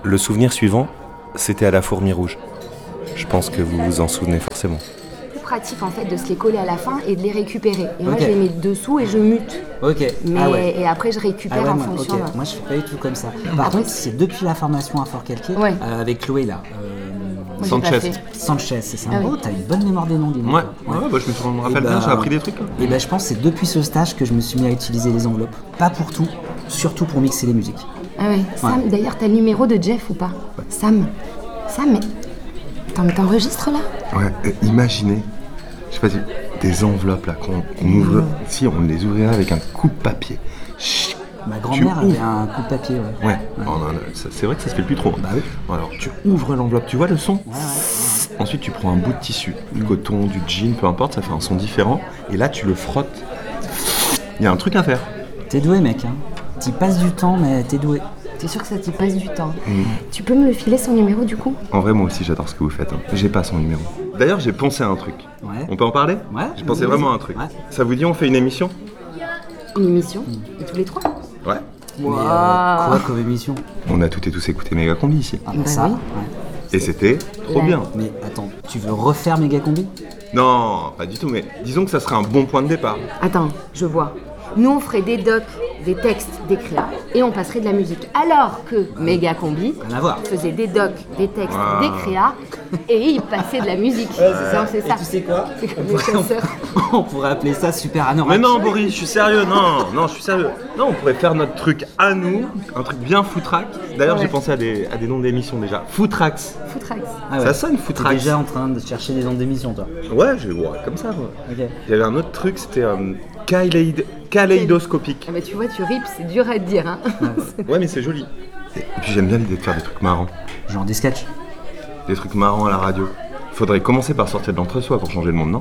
Le souvenir suivant, c'était à la Fourmi Rouge. Je pense que vous vous en souvenez forcément. C'est pratique en fait de se les coller à la fin et de les récupérer. Et moi je les mets dessous et je mute. Ok. Mais, et après je récupère en fonction. Ok. Moi je fais pas du tout comme ça. Par contre, c'est depuis la formation à Fort-Calquier, avec Chloé là. Sanchez, c'est ça. T'as une bonne mémoire des noms, dis-donc. Ouais, je me rappelle bien, j'ai appris des trucs. Et je pense que c'est depuis ce stage que je me suis mis à utiliser les enveloppes. Pas pour tout, surtout pour mixer les musiques. Ah ouais, Sam, d'ailleurs, t'as le numéro de Jeff ou pas? Sam, mais... Attends, mais t'enregistres là? Ouais, imaginez, je sais pas si... Des enveloppes là, qu'on ouvre... Si, on les ouvrirait avec un coupe-papier. Ma grand-mère avait un coup de papier, Ouais. C'est vrai que ça se fait plus trop. Bah oui. Alors, tu ouvres l'enveloppe, tu vois le son? Ouais. Ensuite, tu prends un bout de tissu, du coton, du jean, peu importe, ça fait un son différent. Et là, tu le frottes. Il y a un truc à faire. T'es doué, mec. Hein. T'y passes du temps, mais t'es doué. T'es sûr que ça t'y passe du temps? Tu peux me le filer son numéro du coup? En vrai, moi aussi, j'adore ce que vous faites. Hein. J'ai pas son numéro. D'ailleurs, j'ai pensé à un truc. Ouais. On peut en parler? Ouais. J'ai pensé vraiment à un truc. Ouais. Ça vous dit, on fait une émission? Une émission? Et tous les trois? Ouais. Mais quoi comme émission? On a toutes et tous écouté Méga Combi ici. Ah Bah ça, oui. Et c'était trop bien. Mais attends, tu veux refaire Méga Combi? Non, pas du tout, mais disons que ça serait un bon point de départ. Attends, je vois. Nous on ferait des docs, des textes, des créas et on passerait de la musique. Alors que Méga Combi Rien à voir. faisait des docs, des textes, des créas et il passait de la musique. C'est ça. Et tu sais quoi? C'est comme les chasseurs. On pourrait appeler ça Super Anorak. Mais non, Boris, je suis sérieux, non, je suis sérieux. Non, on pourrait faire notre truc à nous, un truc bien footrack. D'ailleurs, j'ai pensé à des noms d'émissions déjà. Footrax. Footrax. Ah ouais. Ça sonne, T'es Footrax. déjà en train de chercher des noms d'émissions, toi. Ouais, comme ça, moi. Ok. Il y avait un autre truc, c'était kaléidoscopique. Ah bah tu vois, tu ripes, c'est dur à te dire. Hein. Ouais, mais c'est joli. Et puis j'aime bien l'idée de faire des trucs marrants. Genre des sketchs. Des trucs marrants à la radio. Faudrait commencer par sortir de l'entre-soi pour changer le monde, non?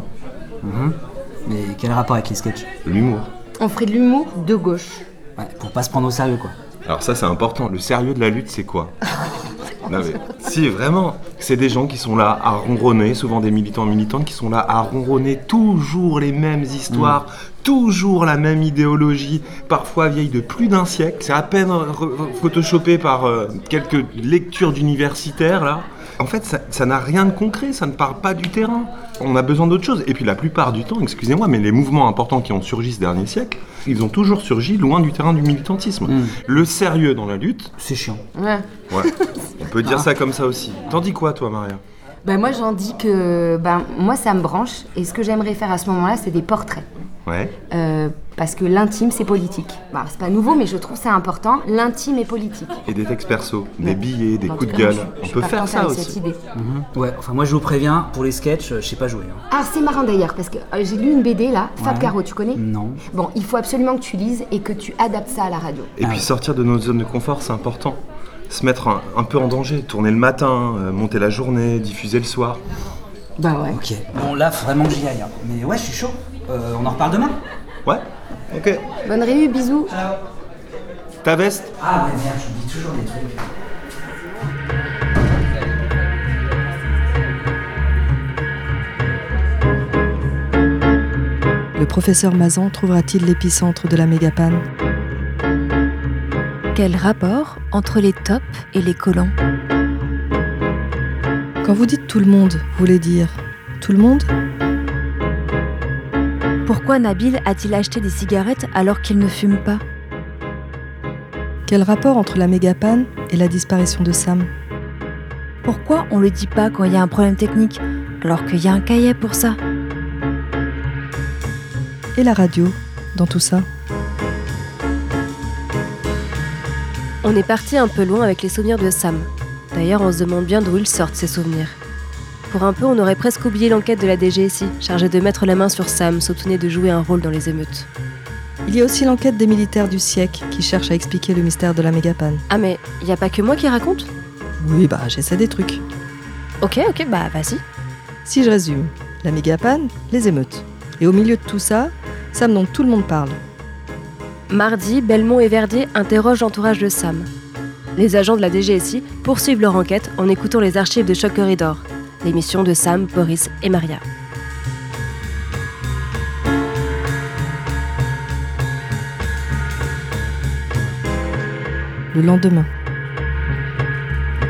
Mais quel rapport avec les sketchs? L'humour. On ferait de l'humour de gauche. Ouais, pour pas se prendre au sérieux, quoi. Alors ça, c'est important. Le sérieux de la lutte, c'est quoi? Non mais, si, vraiment, c'est des gens qui sont là à ronronner, souvent des militants et militantes qui sont là à ronronner toujours les mêmes histoires, toujours la même idéologie, parfois vieille de plus d'un siècle. C'est à peine photoshopé par quelques lectures d'universitaires, là. En fait, ça n'a rien de concret, ça ne parle pas du terrain. On a besoin d'autre chose. Et puis la plupart du temps, excusez-moi, mais les mouvements importants qui ont surgi ce dernier siècle, ils ont toujours surgi loin du terrain du militantisme. Le sérieux dans la lutte... C'est chiant. Ouais. Ouais, on peut dire ça comme ça aussi. T'en dis quoi, toi, Maria? Ben moi j'en dis que moi ça me branche et ce que j'aimerais faire à ce moment-là c'est des portraits. Ouais. Parce que l'intime c'est politique. Bah, c'est pas nouveau mais je trouve ça important, l'intime est politique. Et des textes perso, des billets, des En coups tout de cas, gueule. je On peut faire ça avec aussi. cette idée. Ouais, enfin moi je vous préviens, pour les sketchs, je sais pas jouer. Hein. Ah c'est marrant d'ailleurs parce que j'ai lu une BD là, Fab Caro, tu connais? Non. Bon, il faut absolument que tu lises et que tu adaptes ça à la radio. Et puis sortir de notre zone de confort, c'est important. Se mettre un peu en danger, tourner le matin, monter la journée, diffuser le soir. Bah ouais. Ok. Bon là, faut vraiment que j'y aille. Hein. Mais ouais, je suis chaud. On en reparle demain? Ouais. Ok. Bonne réu, bisous. Ta veste? Ah mais merde, j'oublie toujours des trucs. Le professeur Mazan trouvera-t-il l'épicentre de la mégapanne? Quel rapport entre les tops et les collants? Quand vous dites tout le monde, vous voulez dire tout le monde? Pourquoi Nabil a-t-il acheté des cigarettes alors qu'il ne fume pas? Quel rapport entre la mégapanne et la disparition de Sam? Pourquoi on le dit pas quand il y a un problème technique alors qu'il y a un cahier pour ça? Et la radio dans tout ça? On est parti un peu loin avec les souvenirs de Sam. D'ailleurs, on se demande bien d'où ils sortent, ces souvenirs. Pour un peu, on aurait presque oublié l'enquête de la DGSI, chargée de mettre la main sur Sam, soupçonné de jouer un rôle dans les émeutes. Il y a aussi l'enquête des militaires du siècle qui cherchent à expliquer le mystère de la mégapanne. Ah mais, y a pas que moi qui raconte? Oui, j'essaie des trucs. Ok, bah vas-y. Si je résume, la mégapanne, les émeutes. Et au milieu de tout ça, Sam dont tout le monde parle. Mardi, Belmont et Verdier interrogent l'entourage de Sam. Les agents de la DGSI poursuivent leur enquête en écoutant les archives de Choc Corridor, l'émission de Sam, Boris et Maria. Le lendemain.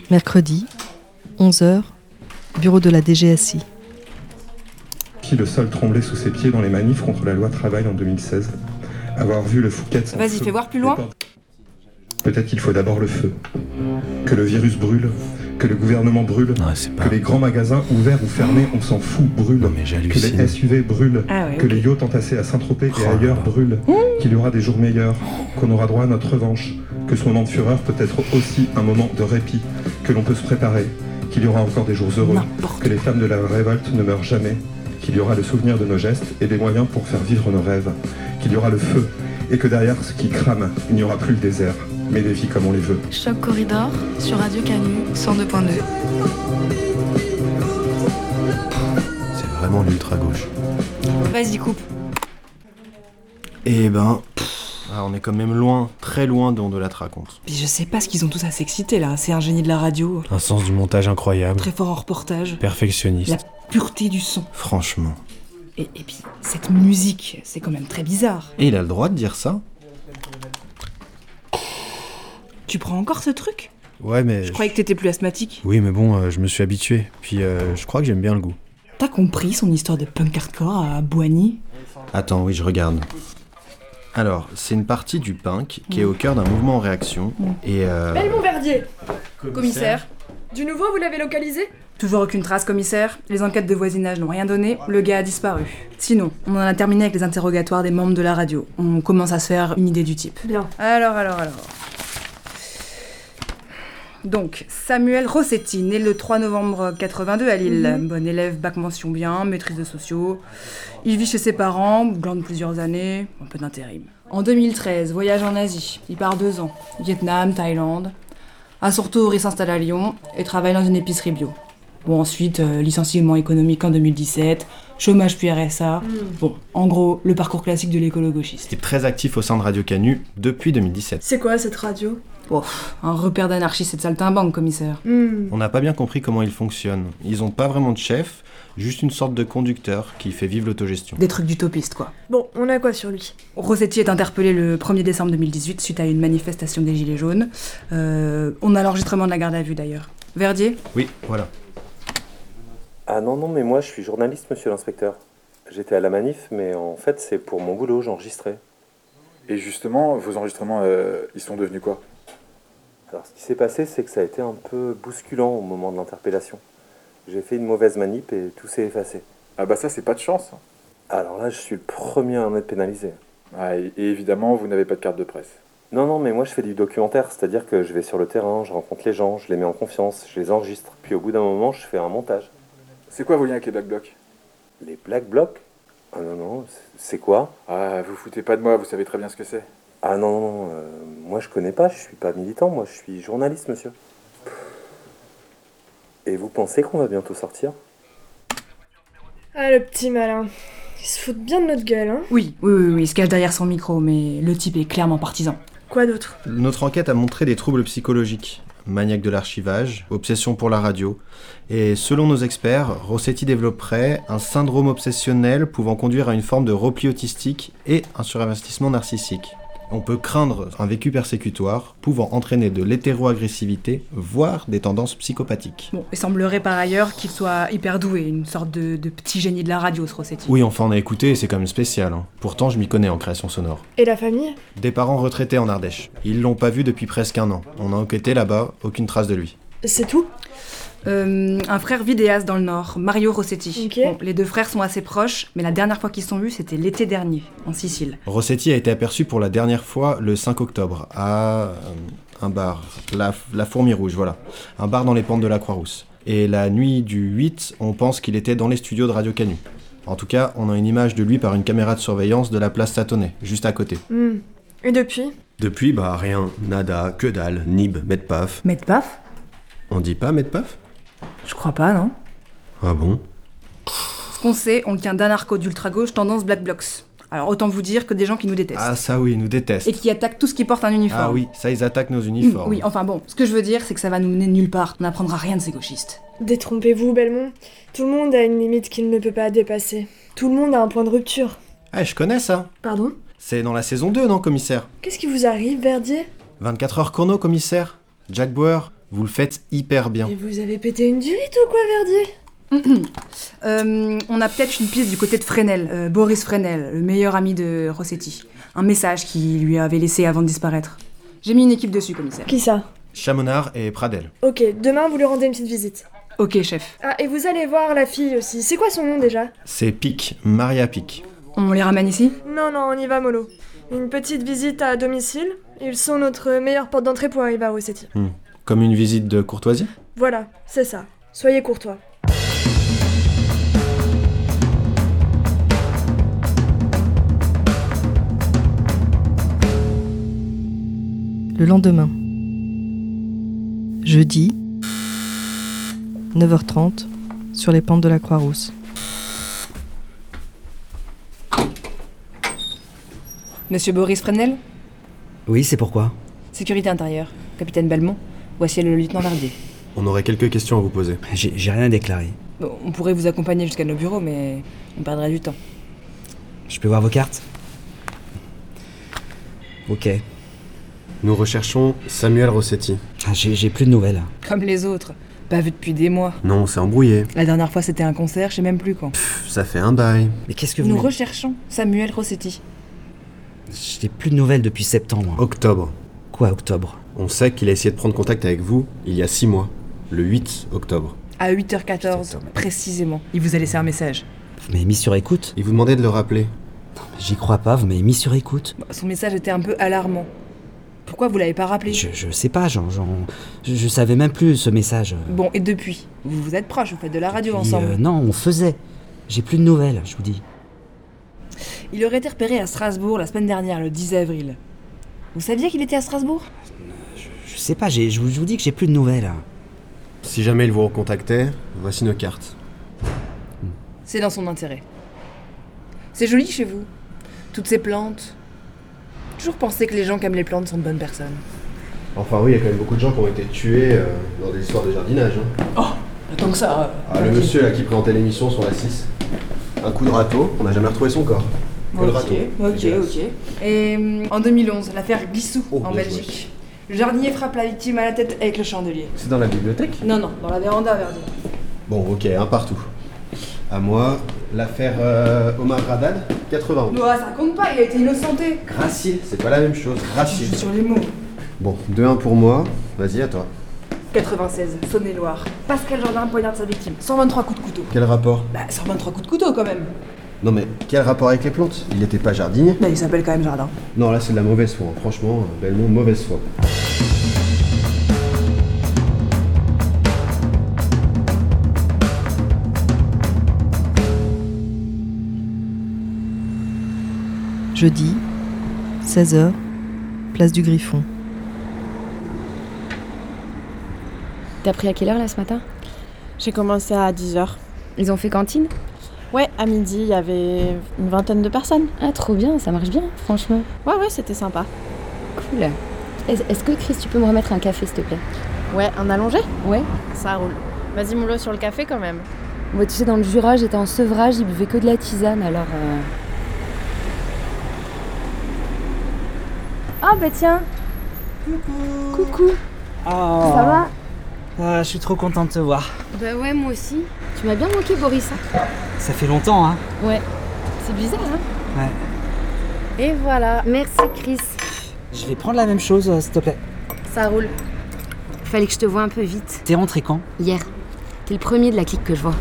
Mercredi, 11h, bureau de la DGSI. Le sol tremblait sous ses pieds dans les manifs contre la loi travail en 2016. Avoir vu le Fouquet... Vas-y, fais voir plus loin. Peut-être qu'il faut d'abord le feu. Que le virus brûle, que le gouvernement brûle, que les grands magasins ouverts ou fermés, on s'en fout, brûlent. Non, mais j'hallucine. Que les SUV brûlent, que les yachts entassés à Saint-Tropez et ailleurs brûlent, qu'il y aura des jours meilleurs, qu'on aura droit à notre revanche, que ce moment de fureur peut être aussi un moment de répit, que l'on peut se préparer, qu'il y aura encore des jours heureux, que les flammes de la révolte ne meurent jamais, qu'il y aura le souvenir de nos gestes et des moyens pour faire vivre nos rêves, qu'il y aura le feu, et que derrière ce qui crame, il n'y aura plus le désert, mais des vies comme on les veut. Choc Corridor sur Radio Canu 102.2. C'est vraiment l'ultra-gauche. Vas-y, coupe. Eh ben, on est quand même loin, très loin de On de la raconte. Puis je sais pas ce qu'ils ont tous à s'exciter là, c'est un génie de la radio. Un sens du montage incroyable. Très fort en reportage. Perfectionniste. La pureté du son. Franchement. Et puis, cette musique, c'est quand même très bizarre. Et il a le droit de dire ça ? Tu prends encore ce truc ? Ouais, mais... Je croyais que t'étais plus asthmatique. Oui, mais bon, je me suis habitué. Puis je crois que j'aime bien le goût. T'as compris son histoire de punk hardcore à Boigny ? Attends, oui, je regarde. Alors, c'est une partie du punk qui est au cœur d'un mouvement en réaction, et Belmont Verdier. Commissaire. Du nouveau, vous l'avez localisé ? Toujours aucune trace, commissaire. Les enquêtes de voisinage n'ont rien donné, le gars a disparu. Sinon, on en a terminé avec les interrogatoires des membres de la radio. On commence à se faire une idée du type. Bien. Alors. Donc, Samuel Rossetti, né le 3 novembre 82 à Lille. Bon élève, bac mention bien, maîtrise de sociaux. Il vit chez ses parents, glande plusieurs années, un peu d'intérim. En 2013, voyage en Asie. Il part 2 ans. Vietnam, Thaïlande. À son retour, il s'installe à Lyon et travaille dans une épicerie bio. Bon, ensuite, licenciement économique en 2017, chômage puis RSA. Bon, en gros, le parcours classique de l'écolo-gauchiste. il est très actif au sein de Radio Canu depuis 2017. C'est quoi cette radio ? Oh, un repère d'anarchistes et de saltimbanques, commissaire. On n'a pas bien compris comment ils fonctionnent. Ils ont pas vraiment de chef, juste une sorte de conducteur qui fait vivre l'autogestion. Des trucs d'utopistes, quoi. Bon, on a quoi sur lui ? Rossetti est interpellé le 1er décembre 2018 suite à une manifestation des Gilets jaunes. On a l'enregistrement de la garde à vue, d'ailleurs. Verdier ? Oui, voilà. Ah non, mais moi je suis journaliste, monsieur l'inspecteur. J'étais à la manif, mais en fait c'est pour mon boulot, j'enregistrais. Et justement, vos enregistrements, ils sont devenus quoi ? Alors ce qui s'est passé, c'est que ça a été un peu bousculant au moment de l'interpellation. J'ai fait une mauvaise manip et tout s'est effacé. Ah bah ça, c'est pas de chance. Alors là, je suis le premier à en être pénalisé. Ah, et évidemment, vous n'avez pas de carte de presse. Non, mais moi je fais du documentaire, c'est-à-dire que je vais sur le terrain, je rencontre les gens, je les mets en confiance, je les enregistre. Puis au bout d'un moment, je fais un montage. C'est quoi vos liens avec les Black Blocs ? Les Black Blocs ? Ah non, c'est quoi ? Ah, vous foutez pas de moi, vous savez très bien ce que c'est. Ah non, moi je connais pas, je suis pas militant, moi je suis journaliste, monsieur. Et vous pensez qu'on va bientôt sortir ? Ah, le petit malin. Il se fout bien de notre gueule, hein ? Oui, il se cache derrière son micro, mais le type est clairement partisan. Quoi d'autre ? Notre enquête a montré des troubles psychologiques. Maniaque de l'archivage, obsession pour la radio. Et selon nos experts, Rossetti développerait un syndrome obsessionnel pouvant conduire à une forme de repli autistique et un surinvestissement narcissique. On peut craindre un vécu persécutoire pouvant entraîner de l'hétéroagressivité, voire des tendances psychopathiques. Bon, il semblerait par ailleurs qu'il soit hyper doué, une sorte de petit génie de la radio, ce Rossetti. Oui, enfin on a écouté, c'est quand même spécial. Pourtant je m'y connais en création sonore. Et la famille ? Des parents retraités en Ardèche. Ils l'ont pas vu depuis presque 1 an. On a enquêté là-bas, aucune trace de lui. C'est tout ? Un frère vidéaste dans le Nord, Mario Rossetti. Ok. Bon, les 2 frères sont assez proches, mais la dernière fois qu'ils se sont vus, c'était l'été dernier, en Sicile. Rossetti a été aperçu pour la dernière fois le 5 octobre à un bar, la Fourmi Rouge, voilà. Un bar dans les pentes de la Croix-Rousse. Et la nuit du 8, on pense qu'il était dans les studios de Radio Canu. En tout cas, on a une image de lui par une caméra de surveillance de la place Satonnet, juste à côté. Et depuis ? Depuis, rien. Nada, que dalle, nib, medpaf. Medpaf ? On dit pas medpaf ? Je crois pas, non ? Ah bon ? Ce qu'on sait, on le tient d'anarcho d'ultra-gauche tendance Black Blocs. Alors autant vous dire que des gens qui nous détestent. Ah ça oui, ils nous détestent. Et qui attaquent tout ce qui porte un uniforme. Ah oui, ça ils attaquent nos uniformes. Oui, enfin bon, ce que je veux dire, c'est que ça va nous mener nulle part. On n'apprendra rien de ces gauchistes. Détrompez-vous, Belmont. Tout le monde a une limite qu'il ne peut pas dépasser. Tout le monde a un point de rupture. Ah, je connais ça. Pardon ? C'est dans la saison 2, non, commissaire ? Qu'est-ce qui vous arrive, Verdier ? 24 heures chrono, commissaire. Jack Bauer, Vous le faites hyper bien. Et vous avez pété une durite ou quoi, Verdier? On a peut-être une piste du côté de Fresnel, Boris Fresnel, le meilleur ami de Rossetti. Un message qu'il lui avait laissé avant de disparaître. J'ai mis une équipe dessus, commissaire. Qui ça? Chamonard et Pradel. Ok, demain vous lui rendez une petite visite. Ok, chef. Ah, et vous allez voir la fille aussi. C'est quoi son nom déjà? C'est Pic, Maria Pic. On les ramène ici? Non, on y va mollo. Une petite visite à domicile. Ils sont notre meilleure porte d'entrée pour arriver à Rossetti. Comme une visite de courtoisie? Voilà, c'est ça. Soyez courtois. Le lendemain. Jeudi, 9h30, sur les pentes de la Croix-Rousse. Monsieur Boris Fresnel? Oui, c'est pourquoi? Sécurité intérieure. Capitaine Belmont, voici le lieutenant Verdier. On aurait quelques questions à vous poser. J'ai rien à déclarer. Bon, on pourrait vous accompagner jusqu'à nos bureaux, mais on perdrait du temps. Je peux voir vos cartes? Ok. Nous recherchons Samuel Rossetti. J'ai plus de nouvelles. Comme les autres. Pas vu depuis des mois. Non, c'est embrouillé. La dernière fois, c'était un concert, je sais même plus quand. Ça fait un bail. Mais qu'est-ce que vous... Nous recherchons Samuel Rossetti. J'ai plus de nouvelles depuis septembre. Octobre. Quoi, octobre? On sait qu'il a essayé de prendre contact avec vous il y a 6 mois. Le 8 octobre. À 8h14, précisément. Il vous a laissé un message. Vous m'avez mis sur écoute? Il vous demandait de le rappeler. Non, mais j'y crois pas, vous m'avez mis sur écoute. Son message était un peu alarmant. Pourquoi vous l'avez pas rappelé? Je sais pas, je savais même plus ce message. Bon, et depuis? Vous êtes proches, vous faites de la radio ensemble. Non, on faisait. J'ai plus de nouvelles, je vous dis. Il aurait été repéré à Strasbourg la semaine dernière, le 10 avril. Vous saviez qu'il était à Strasbourg? Je sais pas, je vous dis que j'ai plus de nouvelles. Si jamais il vous recontactait, voici nos cartes. C'est dans son intérêt. C'est joli chez vous. Toutes ces plantes. Toujours penser que les gens qui aiment les plantes sont de bonnes personnes. Enfin oui, il y a quand même beaucoup de gens qui ont été tués dans des histoires de jardinage. Oh, pas tant que ça. Le monsieur là qui présentait l'émission sur la 6. Un coup de râteau, on n'a jamais retrouvé son corps. Ok. Et en 2011, l'affaire Glissou, en Belgique. Le jardinier frappe la victime à la tête avec le chandelier. C'est dans la bibliothèque? Non, dans la véranda, Verdier. Bon, ok, un partout. À moi, l'affaire Omar Radad, 91. Non, ça compte pas, il a été innocenté. Gracile, c'est pas la même chose. Gracile. Je suis sur les mots. Bon, 2-1 pour moi. Vas-y, à toi. 96, Saône-et-Loire. Pascal Jardin poignarde sa victime. 123 coups de couteau. Quel rapport? 123 coups de couteau quand même. Non mais, quel rapport avec les plantes? Il était pas jardinier? Il s'appelle quand même Jardin. Non, là c'est de la mauvaise foi. Franchement, Belmont, mauvaise foi. Jeudi, 16h, place du Griffon. T'as pris à quelle heure là ce matin? J'ai commencé à 10h. Ils ont fait cantine? Ouais, à midi, il y avait une vingtaine de personnes. Ah, trop bien, ça marche bien, franchement. Ouais, c'était sympa. Cool. Est-ce que Chris, tu peux me remettre un café, s'il te plaît? Ouais, un allongé? Ouais. Ça roule. Vas-y, moulot sur le café quand même. Ouais, tu sais, dans le Jura, j'étais en sevrage, ils buvaient que de la tisane, alors... Ah bah tiens. Coucou. Oh. Ça va? Je suis trop content de te voir. Bah ouais, moi aussi. Tu m'as bien manqué, Boris. Ça fait longtemps, hein? Ouais. C'est bizarre, hein? Ouais. Et voilà. Merci, Chris. Je vais prendre la même chose, s'il te plaît. Ça roule. Fallait que je te voie un peu vite. T'es rentré quand? Hier. T'es le premier de la clique que je vois.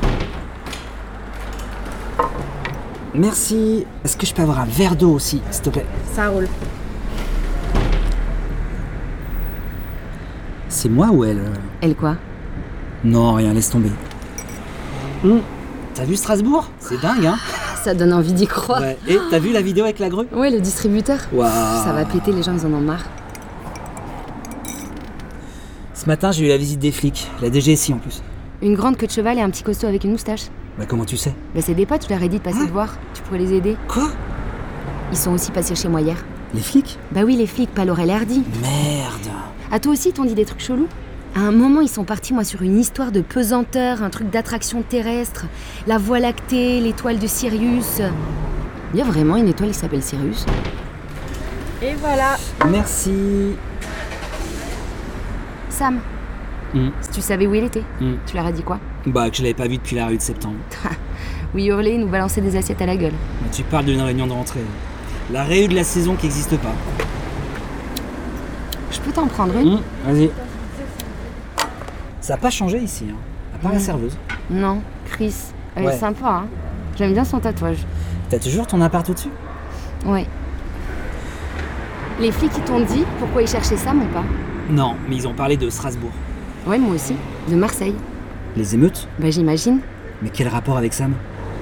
Merci. Est-ce que je peux avoir un verre d'eau aussi, s'il te plaît? Ça roule. C'est moi ou elle? Elle quoi? Non, rien, laisse tomber. T'as vu Strasbourg? C'est dingue, hein? Ça donne envie d'y croire. Ouais. Et t'as vu la vidéo avec la grue? Ouais, le distributeur. Waouh. Ça va péter, les gens ils en ont marre. Ce matin, j'ai eu la visite des flics, la DGSI en plus. Une grande queue de cheval et un petit costaud avec une moustache. Bah comment tu sais? Bah c'est des potes, je leur ai dit de passer te voir. Tu pourrais les aider. Quoi? Ils sont aussi passés chez moi hier. Les flics? Bah oui, les flics, pas Laurel et Hardy. Merde. À toi aussi, t'ont dit des trucs chelous? À un moment, ils sont partis, moi, sur une histoire de pesanteur, un truc d'attraction terrestre, la Voie lactée, l'étoile de Sirius. Il y a vraiment une étoile qui s'appelle Sirius? Et voilà. Merci. Sam, Si tu savais où il était, tu leur as dit quoi? Bah, que je l'avais pas vu depuis la rue de septembre. Oui, hurler, nous balancer des assiettes à la gueule. Mais tu parles d'une réunion de rentrée. La réu de la saison qui n'existe pas. Je peux t'en prendre une? Vas-y. Ça a pas changé ici, hein. À part la serveuse. Non, Chris. Elle est sympa, hein. J'aime bien son tatouage. T'as toujours ton appart au-dessus? Ouais. Les flics, ils t'ont dit pourquoi ils cherchaient Sam ou pas? Non, mais ils ont parlé de Strasbourg. Ouais, moi aussi. De Marseille. Les émeutes? Bah, j'imagine. Mais quel rapport avec Sam?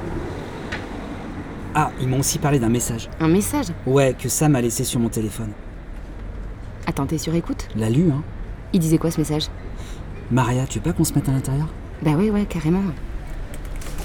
Ah, ils m'ont aussi parlé d'un message. Un message? Ouais, que Sam a laissé sur mon téléphone. Attends, t'es sur écoute? L'a lu, hein. Il disait quoi ce message? Maria, tu veux pas qu'on se mette à l'intérieur? Bah ouais, carrément.